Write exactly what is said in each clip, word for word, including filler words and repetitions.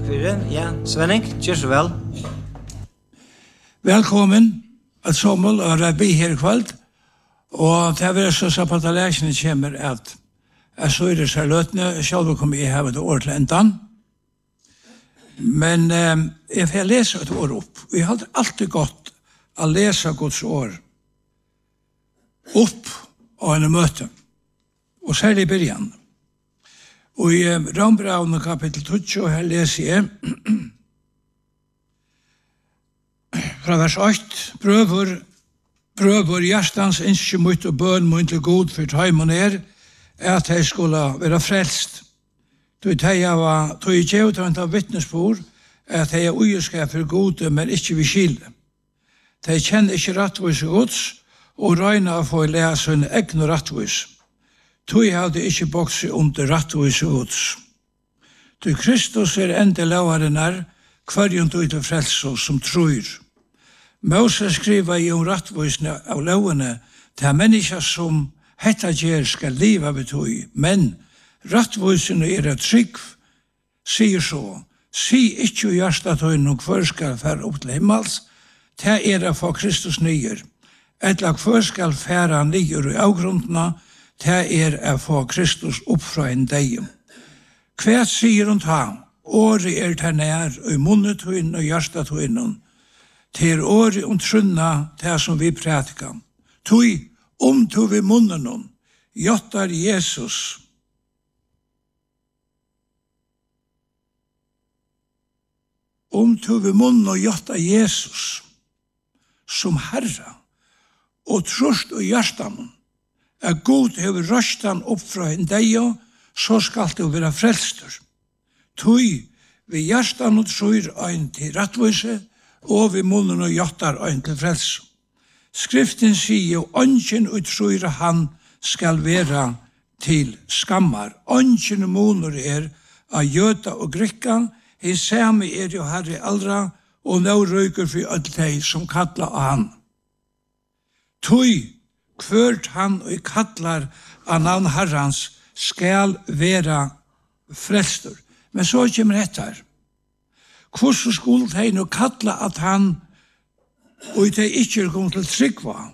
Takk for det. Ja, Svenning, gjør så vel. Velkommen, at Sommel og Rabbi her i kveld. Og det er så så på at læsene kommer at jeg så er det så løtende, selv kommer jeg her et år til endan. Men eh, jeg får lese et år opp. Vi hadde alltid godt å lese Guds år opp av en møte. Og særlig i begynnelsen. Og i eh, Rambraun kapittel tolv, her leser jeg fra vers åtte, prøver, prøver hjertens innskje mot og bøn mot til god for tøymon er, at jeg skulle være frelst. Tog jeg var, tog jeg gjør til en vittnesbord, at jeg er uiskap for gode, men ikke vi skilde. De kjenner ikke rettvis gods, og regner å få lese en egen rettvis. Tog jeg hadde ikke bokset under rettvis gods. Tog Kristus er enda laveren er, hverjon tog til frelse som tror. Moses skriver i om rettvisene av lovene til mennesker som hetta gjer skal liva betøy, men rettvisene er et trygg, sier så, si ikke i hjertetøyen og hver skal fære opp til himmels, til er det for Kristus nyer. Etla hver skal fære nyer i avgrundene, til er det for Kristus opp fra en deg. Hva sier hun ta? Året er til nær, og i munnetøyen og hjertetøyen, til året og trunna til som vi prætika. Tøy, om tog vi munnen, jottar Jesus. Om tog vi munnen og jottar Jesus som Herre, og trost og hjertan, at God hever røstan opp fra en deg, så skal det være frelster. Tøy, vi hjertan og tror ein til rettvise, og vi munnen og jottar ein til frelse. Skriften sier, «Ånden utrøyre han skal være til skammar. Ånden måner er av jøda og grykka, i sami er jo herre aldra, og nå røyker for alt deg som kallar av han. Tøy, kvørt han og kallar av navn herrans, skal være frelster. Men så kommer dette her. Hvordan skulle de nå kalla at han og det ikke er kommet til tryggva?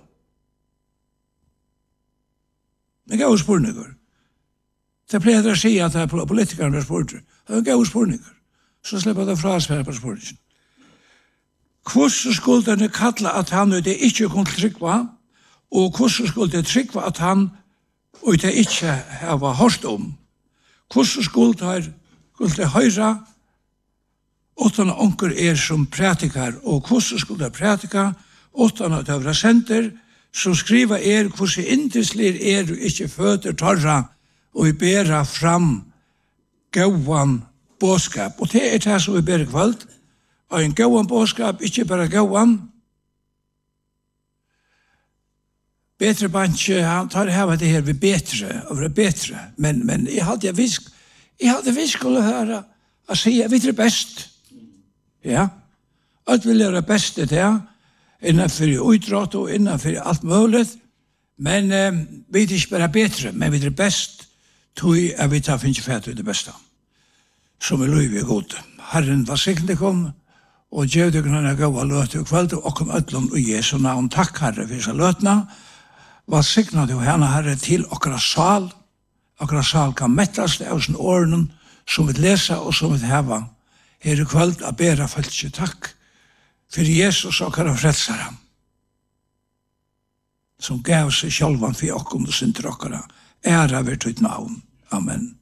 Det er gode spørninger. Det pleier å si at det er politikerne blir spørninger. Det er gode spørninger. Så slipper det fra seg på spørningen. Hvordan skulle de kalla at han og det ikke er kommet til tryggva? Og hvordan skulle de tryggva at han og det ikke har hørt om? Hvordan skulle de, skulle de høre åttan onker er som prætikar, og hvordan skulle det prætika, åttan at det var senter, som skriva er hvordan indeslir er du ikke føter torra, og vi bera fram gauan båskap. Og det er det som vi ber kvalt, og en gauan båskap, ikke bare gauan. Betre bantje, han tar heva det her vi betre, og vi betre, men, men jeg hadde visk, jeg hadde visk skulle høre, å si, jeg vet det best. Ja, alt vil gjøre beste til, innenfor utråd og innenfor alt mulig, men eh, vi er ikke bare bedre, men vi er best, tog jeg vi tar finnes fæt ut det beste, som er lov i god. Herren var sikkert kom, og gjør det kunne gå og løte og kveld, og kom ødlom og Jesu navn. Takk, Herre, for så løtene. Var sikkert du henne, Herre, til okra sal. Okra sal kan mettast av sin årene, som vi leser og som vi heva. Her i kveld a bera falskje takk for Jesus og kara frelsara som gav seg sjálvan for okkom og synder okkara. Æra ved tøyt navn. Amen.